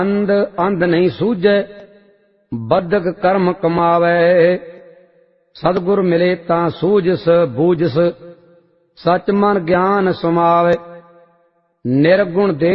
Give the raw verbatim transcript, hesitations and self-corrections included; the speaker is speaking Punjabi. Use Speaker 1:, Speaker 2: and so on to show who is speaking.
Speaker 1: ਅੰਧ ਅੰਧ ਨਹੀਂ ਸੂਝੈ, ਬਦਕ ਕਰਮ ਕਮਾਵੈ। ਸਤਿਗੁਰ ਮਿਲੇ ਤਾਂ ਸੂਝਸ ਬੂਝਸ, ਸਚ ਮਨ ਗਿਆਨ ਸਮਾਵੈ। ਨਿਰਗੁਣ ਦੇ